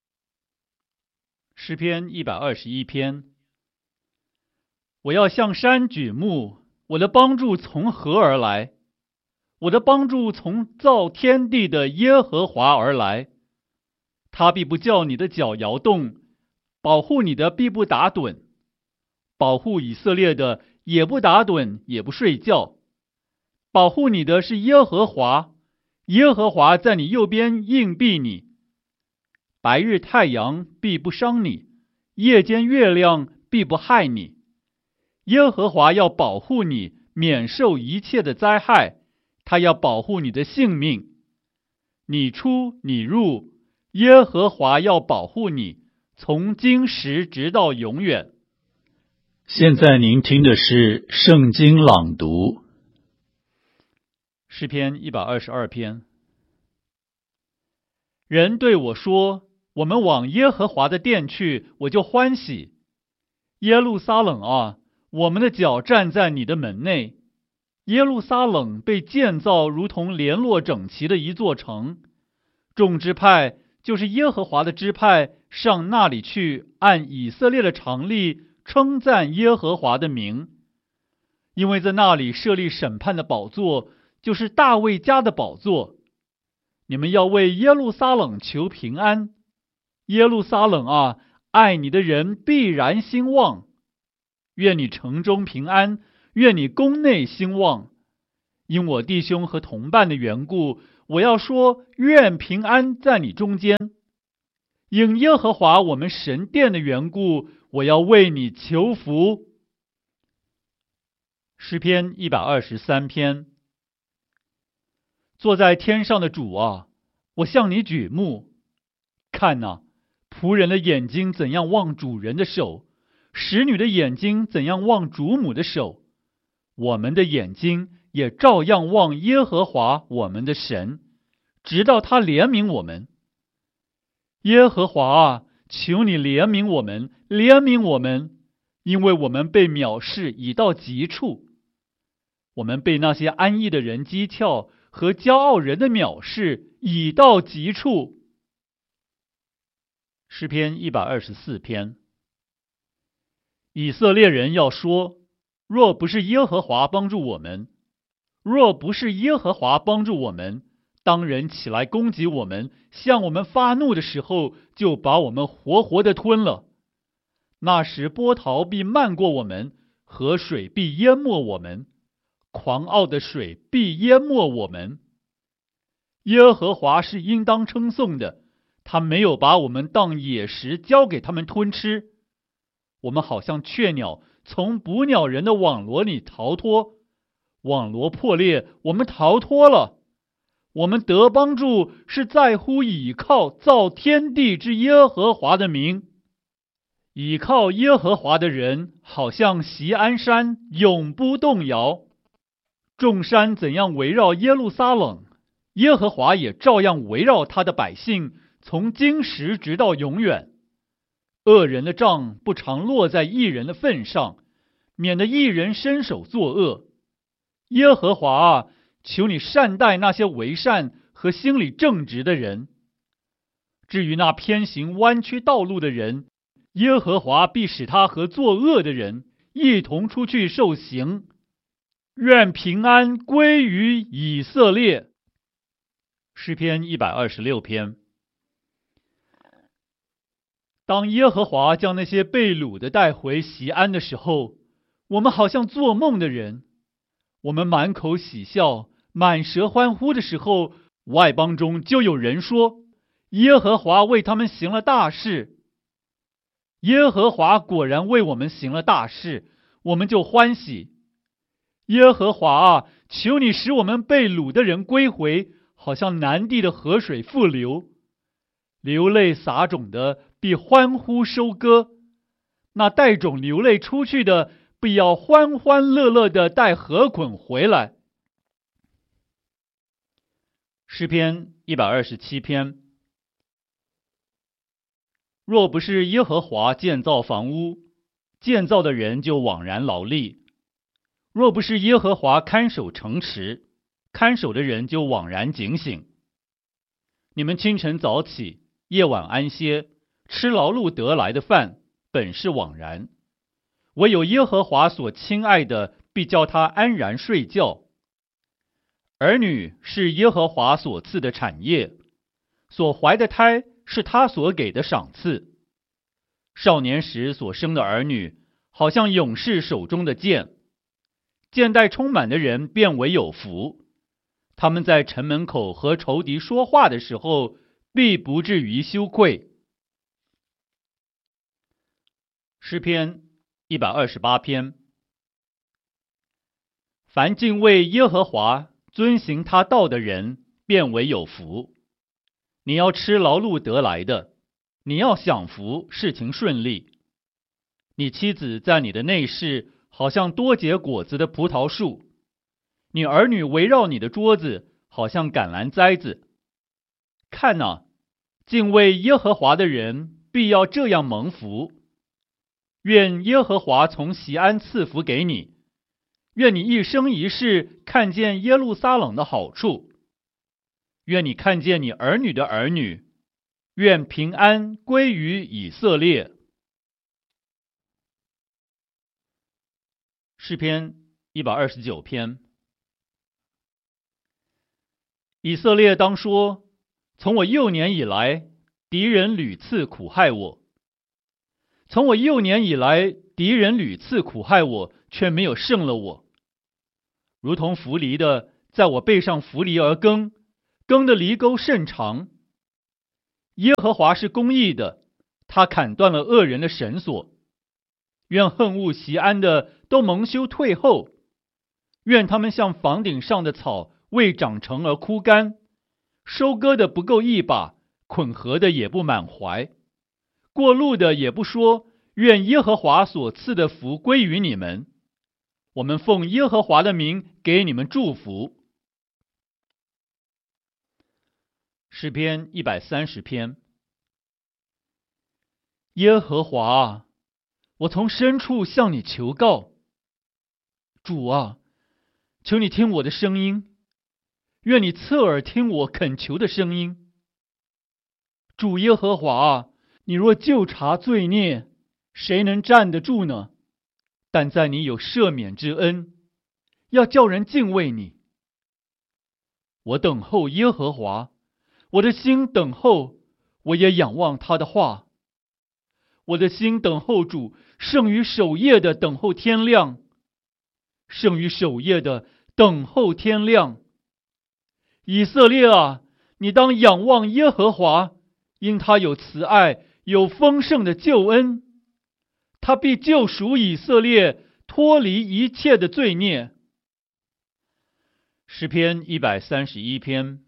诗篇一百二十一篇。我要向山举目，我的帮助从何而来？我的帮助从造天地的耶和华而来。他必不叫你的脚摇动，保护你的必不打盹。保护以色列的也不打盹，也不睡觉。保护你的是耶和华，耶和华在你右边硬币你。白日太阳必不伤你，夜间月亮必不害你。耶和华要保护你，免受一切的灾害，他要保护你的性命。你出你入，耶和华要保护你，从今时直到永远。
现在您听的是圣经朗读。
诗篇一百二十二篇。人对我说，我们往耶和华的殿去，我就欢喜。耶路撒冷啊，我们的脚站在你的门内。耶路撒冷被建造如同联络整齐的一座城。众支派，就是耶和华的支派，上那里去，按以色列的常例称赞耶和华的名。因为在那里设立审判的宝座，就是大卫家的宝座。你们要为耶路撒冷求平安。耶路撒冷啊，爱你的人必然兴旺。愿你城中平安，愿你宫内兴旺。因我弟兄和同伴的缘故， 我要说，愿平安在你中间。因耶和华我们神殿的缘故，我要为你求福。诗篇一百二十三篇。坐在天上的主啊，我向你举目。看哪，仆人的眼睛怎样望主人的手，使女的眼睛怎样望主母的手，我们的眼睛也照样望耶和华我们的神，直到他怜悯我们。耶和华啊，求你怜悯我们，怜悯我们，因为我们被藐视已到极处。我们被那些安逸的人讥诮，和骄傲人的藐视已到极处。诗篇一百二十四篇。以色列人要说，若不是耶和华帮助我们，若不是耶和华帮助我们，当人起来攻击我们，向我们发怒的时候，就把我们活活的吞了。那时波涛必漫过我们，河水必淹没我们，狂傲的水必淹没我们。耶和华是应当称颂的，他没有把我们当野食交给他们吞吃。我们好像雀鸟从捕鸟人的网罗里逃脱，网罗破裂，我们逃脱了。我们得帮助是在乎倚靠造天地之耶和华的名。倚靠耶和华的人，好像锡安山，永不动摇。众山怎样围绕耶路撒冷，耶和华也照样围绕他的百姓，从今时直到永远。恶人的杖不常落在义人的份上，免得义人伸手作恶。耶和华啊，求你善待那些为善和心里正直的人。至于那偏行弯曲道路的人，耶和华必使他和作恶的人一同出去受刑。愿平安归于以色列。诗篇一百二十六篇。当耶和华将那些被掳的带回锡安的时候，我们好像做梦的人。我们满口喜笑，满舌欢呼的时候，外邦中就有人说，耶和华为他们行了大事。耶和华果然为我们行了大事，我们就欢喜。耶和华啊，求你使我们被掳的人归回，好像南地的河水复流。流泪撒种的必欢呼收割，那带种流泪出去的必要欢欢乐乐的带禾捆回来。诗篇一百二十七篇。若不是耶和华建造房屋，建造的人就枉然劳力；若不是耶和华看守城池，看守的人就枉然警醒。你们清晨早起，夜晚安歇，吃劳碌得来的饭，本是枉然。唯有耶和华所亲爱的，必叫他安然睡觉。儿女是耶和华所赐的产业，所怀的胎是他所给的赏赐。少年时所生的儿女，好像勇士手中的剑。剑带充满的人便为有福。他们在城门口和仇敌说话的时候，必不至于羞愧。诗篇一百二十八篇。凡敬畏耶和华，遵行他道的人，便为有福。你要吃劳碌得来的，你要享福，事情顺利。你妻子在你的内室，好像多结果子的葡萄树；你儿女围绕你的桌子，好像橄榄栽子。看哪，敬畏耶和华的人，必要这样蒙福。愿耶和华从锡安赐福给你，愿你一生一世看见耶路撒冷的好处，愿你看见你儿女的儿女，愿平安归于以色列。诗篇一百二十九篇。以色列当说，从我幼年以来，敌人屡次苦害我。从我幼年以来，敌人屡次苦害我，却没有胜了我。如同扶犁的在我背上扶犁而耕， 耕的犁沟甚长。耶和华是公义的，他砍断了恶人的绳索。愿恨恶锡安的都蒙羞退后，愿他们像房顶上的草，未长成而枯干，收割的不够一把，捆禾的也不满怀，过路的也不说，愿耶和华所赐的福归于你们。我们奉耶和华的名给你们祝福。诗篇一百三十篇。耶和华啊，我从深处向你求告。主啊，求你听我的声音，愿你侧耳听我恳求的声音。主耶和华啊，你若究察罪孽，谁能站得住呢？但在你有赦免之恩，要叫人敬畏你。我等候耶和华，我的心等候，我也仰望他的话。我的心等候主，胜于守夜的等候天亮，胜于守夜的等候天亮。以色列啊，你当仰望耶和华，因他有慈爱，有丰盛的救恩。他必救赎以色列，脱离一切的罪孽。诗篇一百三十一篇。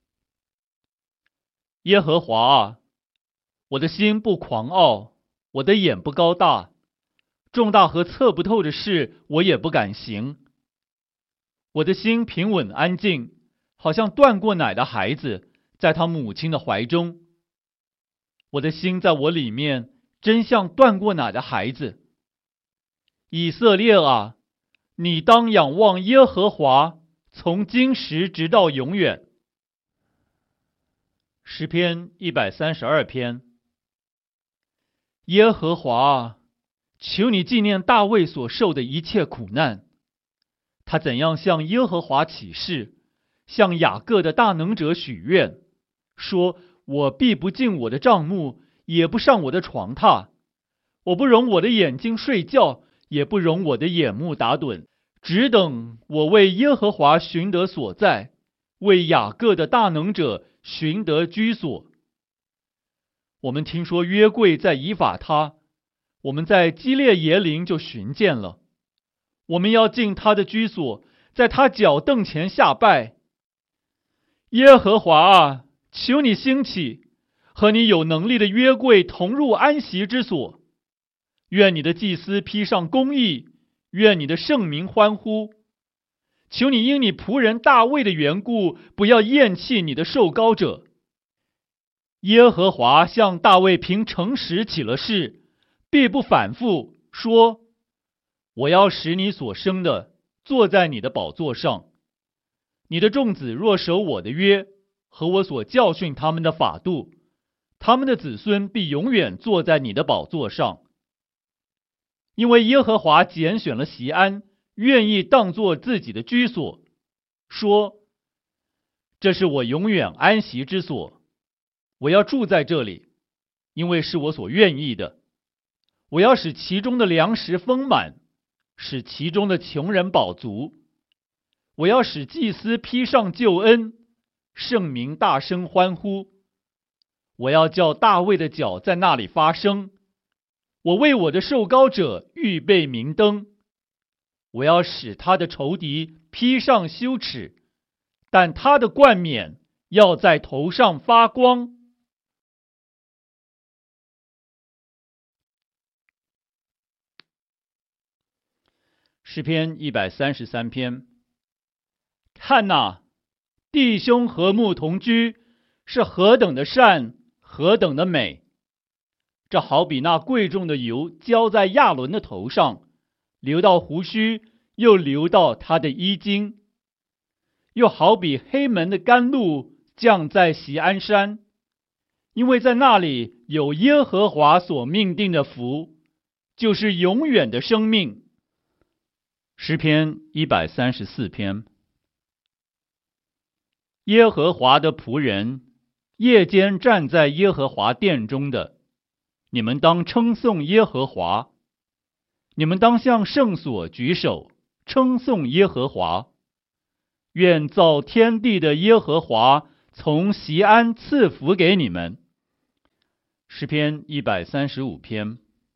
耶和华啊，我的心不狂傲，我的眼不高大，重大和测不透的事我也不敢行。我的心平稳安静，好像断过奶的孩子，在他母亲的怀中。我的心在我里面，真像断过奶的孩子。以色列啊，你当仰望耶和华，从今时直到永远。诗篇一百三十二篇。耶和华啊，求你纪念大卫所受的一切苦难。他怎样向耶和华起誓，向雅各的大能者许愿，说：我必不进我的帐幕，也不上我的床榻。我不容我的眼睛睡觉，也不容我的眼目打盹，只等我为耶和华寻得所在，为雅各的大能者寻得居所。我们听说约柜在以法他，我们在基列耶琳就寻见了。我们要进他的居所，在他脚凳前下拜。耶和华啊，求你兴起，和你有能力的约柜同入安息之所。愿你的祭司披上公义，愿你的圣民欢呼。求你因你仆人大卫的缘故，不要厌弃你的受膏者。耶和华向大卫凭诚实起了誓，必不反复，说：我要使你所生的坐在你的宝座上。你的众子若守我的约，和我所教训他们的法度，他们的子孙必永远坐在你的宝座上。因为耶和华拣选了锡安，愿意当作自己的居所，说：这是我永远安息之所，我要住在这里，因为是我所愿意的。我要使其中的粮食丰满，使其中的穷人饱足。我要使祭司披上救恩，圣民大声欢呼。我要叫大卫的脚在那里发声。我为我的受膏者预备明灯。我要使他的仇敌披上羞耻，但他的冠冕要在头上发光。诗篇一百三十三篇。看哪，弟兄和睦同居，是何等的善，何等的美！这好比那贵重的油浇在亚伦的头上，流到胡须，又流到他的衣襟；又好比黑门的甘露降在锡安山，因为在那里有耶和华所命定的福，就是永远的生命。诗篇一百三十四篇。耶和华的仆人，夜间站在耶和华殿中的，你们当称颂耶和华。你们当向圣所举手，称颂耶和华。愿造天地的耶和华从锡安赐福给你们。诗篇一百三十五篇。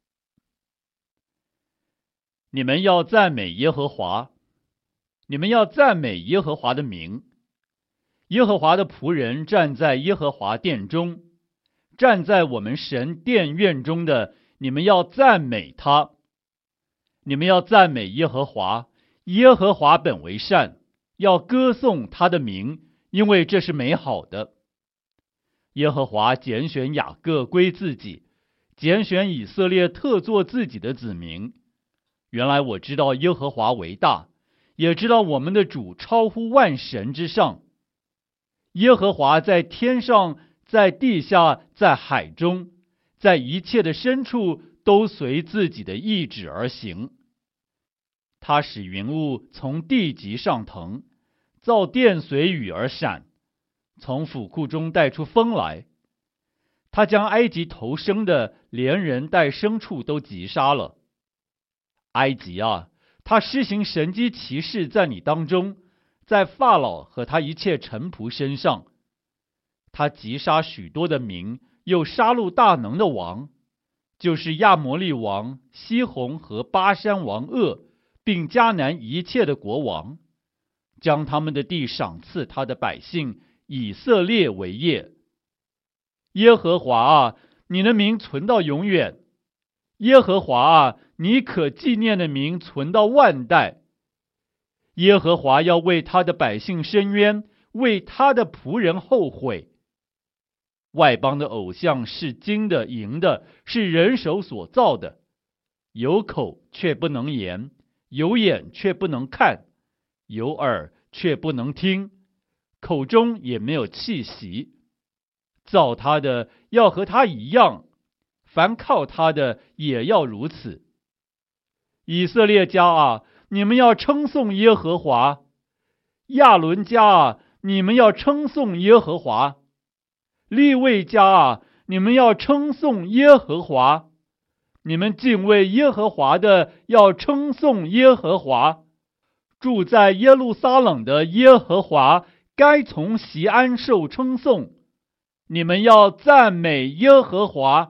你们要赞美耶和华，你们要赞美耶和华的名。耶和华的仆人站在耶和华殿中，站在我们神殿院中的，你们要赞美他。你们要赞美耶和华，耶和华本为善，要歌颂他的名，因为这是美好的。耶和华拣选雅各归自己，拣选以色列特作自己的子民。原来我知道耶和华为大，也知道我们的主超乎万神之上。耶和华在天上，在地下，在海中，在一切的深处，都随自己的意志而行。他使云雾从地极上腾，造电随雨而闪，从府库中带出风来。他将埃及头生的，连人带牲畜都击杀了。埃及啊，他施行神迹奇事在你当中，在法老和他一切臣仆身上。他击杀许多的民，又杀戮大能的王，就是亚摩利王西宏和巴山王噩，并迦南一切的国王，将他们的地赏赐他的百姓以色列为业。耶和华啊，你的名存到永远。耶和华啊，你可纪念的名存到万代。耶和华要为他的百姓伸冤，为他的仆人后悔。外邦的偶像是金的银的，是人手所造的，有口却不能言，有眼却不能看，有耳却不能听，口中也没有气息。造他的要和他一样，凡靠他的也要如此。以色列家啊，你们要称颂耶和华；亚伦家啊，你们要称颂耶和华；利未家啊，你们要称颂耶和华。你们敬畏耶和华的，要称颂耶和华。住在耶路撒冷的耶和华，该从锡安受称颂。你们要赞美耶和华。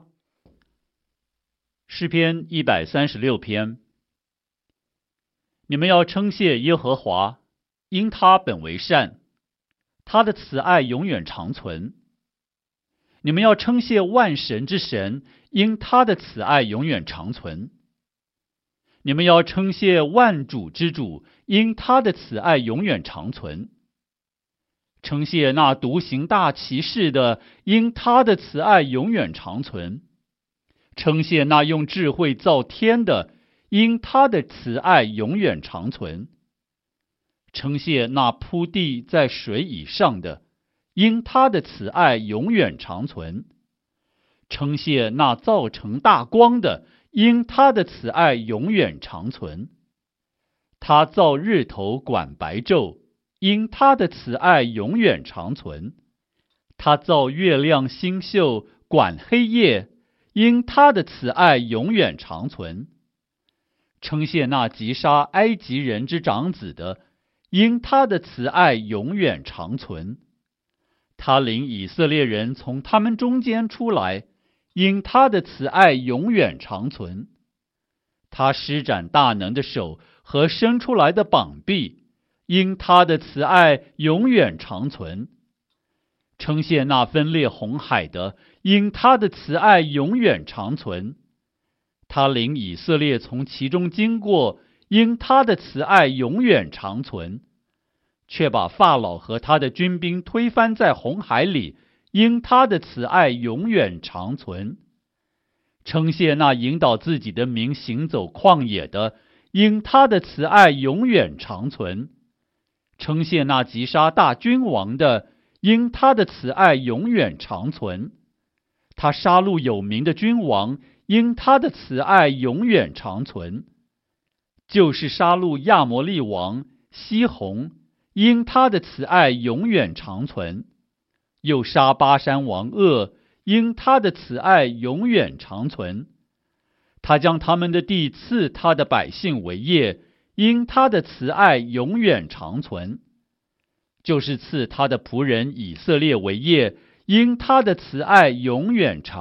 诗篇一百三十六篇。你们要称谢耶和华，因他本为善，他的慈爱永远长存。你们要称谢万神之神，因他的慈爱永远长存。你们要称谢万主之主，因他的慈爱永远长存。称谢那独行大奇事的，因他的慈爱永远长存。称谢那用智慧造天的，因他的慈爱永远长存。称谢那铺地在水以上的，因他的慈爱永远长存。称谢那造成大光的，因他的慈爱永远长存。他造日头管白昼，因他的慈爱永远长存。他造月亮星宿管黑夜，因他的慈爱永远长存。称谢那击杀埃及人之长子的，因他的慈爱永远长存。他领以色列人从他们中间出来，因他的慈爱永远长存。他施展大能的手和伸出来的膀臂，因他的慈爱永远长存。称谢那分裂红海的，因他的慈爱永远长存。他领以色列从其中经过，因他的慈爱永远长存。却把法老和他的军兵推翻在红海里，因他的慈爱永远长存。称谢那引导自己的民行走旷野的，因他的慈爱永远长存。称谢那击杀大君王的，因他的慈爱永远长存。他杀戮有名的君王，因他的慈爱永远长存。就是杀戮亚摩利王西宏，因他的慈爱永远长存。又杀巴山王噩，因他的慈爱永远长存。他将他们的地赐他的百姓为业，因他的慈爱永远长存。 就是赐他的仆人以色列为业，因他的慈爱永远长。